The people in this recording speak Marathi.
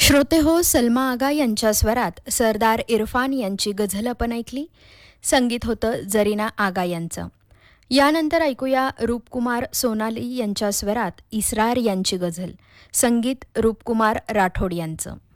श्रोते हो, सलमा आगा यांच्या स्वरात सरदार इरफान यांची गझल आपण ऐकली. संगीत होतं जरीना आगा यांचं. यानंतर ऐकूया रूपकुमार सोनाली यांच्या स्वरात इस्रार यांची गझल. संगीत रूपकुमार राठोड यांचं.